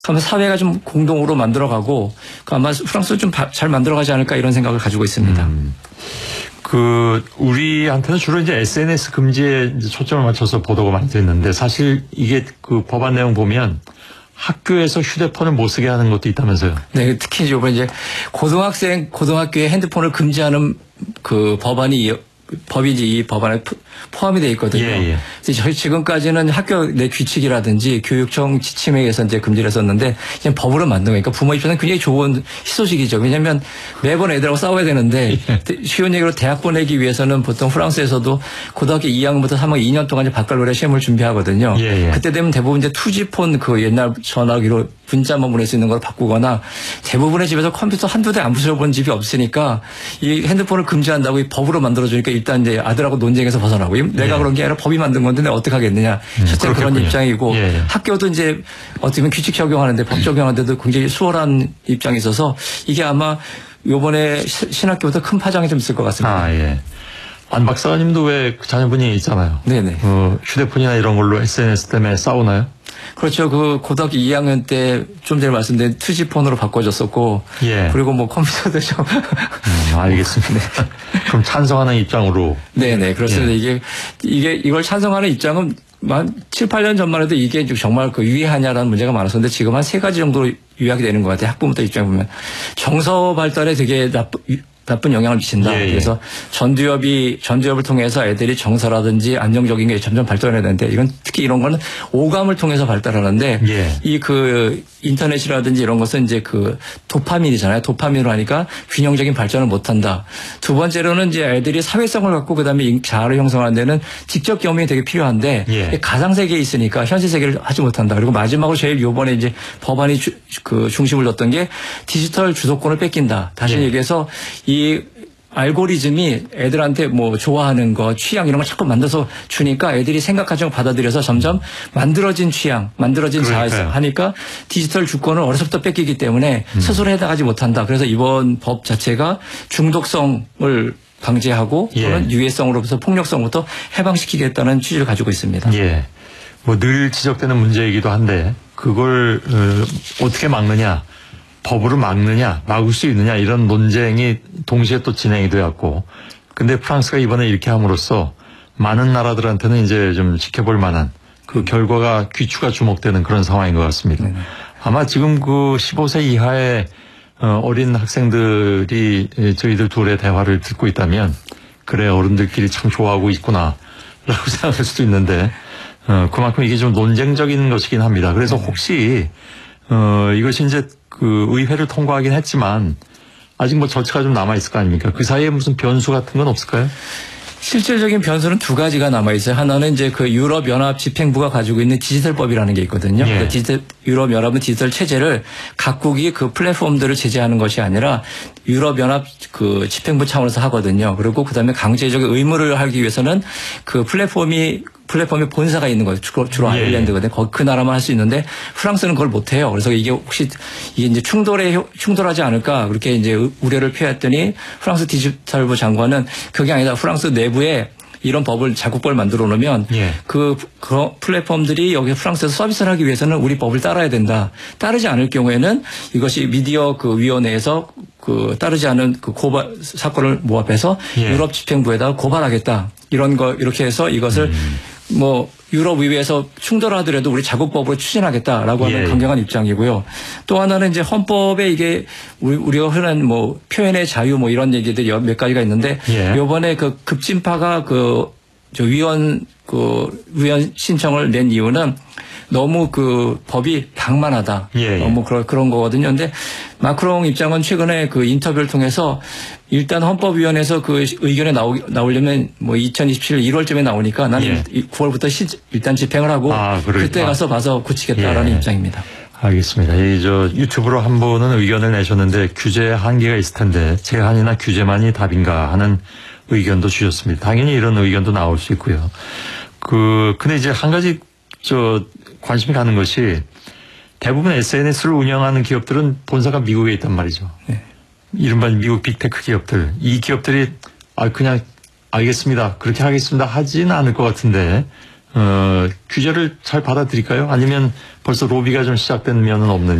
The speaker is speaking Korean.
하면 사회가 좀 공동으로 만들어가고 아마 프랑스도 좀 잘 만들어가지 않을까 이런 생각을 가지고 있습니다. 우리한테는 주로 이제 SNS 금지에 이제 초점을 맞춰서 보도가 많이 됐는데 사실 이게 그 법안 내용 보면 학교에서 휴대폰을 못 쓰게 하는 것도 있다면서요? 네, 특히 이번에 이제 고등학교에 핸드폰을 금지하는 그 법이 이제 이 법안에 포함이 되어 있거든요. 예. 그래서 저희 지금까지는 학교 내 규칙이라든지 교육청 지침에 의해서 이제 금지를 했었는데 그냥 법으로 만든 거니까 부모 입장에서는 굉장히 좋은 희소식이죠. 왜냐하면 매번 애들하고 싸워야 되는데 쉬운 얘기로 대학 보내기 위해서는 보통 프랑스에서도 고등학교 2학년부터 3학년 2년 동안 이제 바칼로레 시험을 준비하거든요. 예. 그때 되면 대부분 이제 투지폰 그 옛날 전화기로 문자만 보낼 수 있는 걸 바꾸거나 대부분의 집에서 컴퓨터 한두 대 안 부셔본 집이 없으니까 이 핸드폰을 금지한다고 이 법으로 만들어주니까 일단 이제 아들하고 논쟁에서 벗어나고 내가 그런 게 아니라 법이 만든 건데 내가 어떻게 하겠느냐. 실제 그런 입장이고 학교도 이제 어떻게 보면 규칙 적용하는데 법 적용하는데도 굉장히 수월한 입장이 있어서 이게 아마 요번에 신학교부터 큰 파장이 좀 있을 것 같습니다. 안 박사님도 왜 그 자녀분이 있잖아요. 네네. 휴대폰이나 이런 걸로 SNS 때문에 싸우나요? 그렇죠. 그 고등학교 2학년 때 좀 전에 말씀드린 투지폰으로 바꿔줬었고, 그리고 뭐 컴퓨터도 좀. 알겠습니다. 그럼 찬성하는 입장으로. 네네. 그렇습니다. 이걸 찬성하는 입장은 한 7, 8년 전만 해도 이게 정말 그 유의하냐라는 문제가 많았었는데 지금 한 3가지 정도로 유의하게 되는 것 같아요. 학부모들 입장에 보면. 정서 발달에 되게 나쁜 영향을 미친다. 그래서 전두엽을 통해서 애들이 정서라든지 안정적인 게 점점 발달해야 되는데 이건 특히 이런 거는 오감을 통해서 발달하는데 이 그 인터넷이라든지 이런 것은 이제 그 도파민이잖아요. 도파민으로 하니까 균형적인 발전을 못 한다. 두 번째로는 이제 애들이 사회성을 갖고 그다음에 자아를 형성하는 데는 직접 경험이 되게 필요한데 가상 세계에 있으니까 현실 세계를 하지 못한다. 그리고 마지막으로 제일 요번에 이제 법안이 그 중심을 뒀던 게 디지털 주도권을 뺏긴다. 다시 얘기해서 이 알고리즘이 애들한테 뭐 좋아하는 거, 취향 이런 걸 자꾸 만들어서 주니까 애들이 생각하지 않고 받아들여서 점점 만들어진 취향, 만들어진 자아에서 하니까 디지털 주권을 어려서부터 뺏기기 때문에 스스로 해당하지 못한다. 그래서 이번 법 자체가 중독성을 방지하고 또는 유해성으로부터 폭력성부터 해방시키겠다는 취지를 가지고 있습니다. 뭐 늘 지적되는 문제이기도 한데 그걸 어떻게 막느냐. 법으로 막느냐, 막을 수 있느냐 이런 논쟁이 동시에 또 진행이 되었고 근데 프랑스가 이번에 이렇게 함으로써 많은 나라들한테는 이제 좀 지켜볼 만한 그 결과가 귀추가 주목되는 그런 상황인 것 같습니다. 아마 지금 그 15세 이하의 어린 학생들이 저희들 둘의 대화를 듣고 있다면 그래 어른들끼리 참 좋아하고 있구나 라고 생각할 수도 있는데 그만큼 이게 좀 논쟁적인 것이긴 합니다. 그래서 혹시 이것이 이제 그 의회를 통과하긴 했지만 아직 뭐 절차가 좀 남아 있을 거 아닙니까? 그 사이에 무슨 변수 같은 건 없을까요? 실질적인 변수는 2가지가 남아 있어요. 하나는 이제 그 유럽 연합 집행부가 가지고 있는 디지털법이라는 게 있거든요. 유럽 연합은 디지털 체제를 각국이 그 플랫폼들을 제재하는 것이 아니라 유럽 연합 그 집행부 차원에서 하거든요. 그리고 그다음에 강제적인 의무를 하기 위해서는 그 플랫폼에 본사가 있는 거예요. 주로 아일랜드거든요. 그 나라만 할 수 있는데 프랑스는 그걸 못 해요. 그래서 이게 혹시 이게 이제 충돌하지 않을까 그렇게 이제 우려를 표했더니 프랑스 디지털부 장관은 그게 아니다. 프랑스 내부에 이런 자국법을 만들어 놓으면 그 플랫폼들이 여기 프랑스에서 서비스를 하기 위해서는 우리 법을 따라야 된다. 따르지 않을 경우에는 이것이 미디어 그 위원회에서 그 따르지 않은 그 고발 사건을 모합해서 유럽 집행부에다가 고발하겠다. 이런 거 이렇게 해서 이것을 뭐 유럽 의회에서 충돌하더라도 우리 자국법으로 추진하겠다라고 하는 강경한 입장이고요. 또 하나는 이제 헌법에 이게 우리가 흔한 뭐 표현의 자유 뭐 이런 얘기들이 몇 가지가 있는데 이번에 그 급진파가 위원 신청을 낸 이유는 너무 그 법이 방만하다. 너무 그런 거거든요. 근데 마크롱 입장은 최근에 그 인터뷰를 통해서 일단 헌법위원회에서 그 의견에 나오려면 뭐 2027년 1월쯤에 나오니까 나는 9월부터 일단 집행을 하고 그때 가서 봐서 고치겠다라는 입장입니다. 알겠습니다. 유튜브로 한 분은 의견을 내셨는데 규제에 한계가 있을 텐데 제한이나 규제만이 답인가 하는 의견도 주셨습니다. 당연히 이런 의견도 나올 수 있고요. 근데 이제 한 가지 관심이 가는 것이 대부분 SNS를 운영하는 기업들은 본사가 미국에 있단 말이죠. 이른바 미국 빅테크 기업들. 이 기업들이 그냥 알겠습니다. 그렇게 하겠습니다. 하지는 않을 것 같은데 규제를 잘 받아들일까요? 아니면 벌써 로비가 좀 시작된 면은 없는지?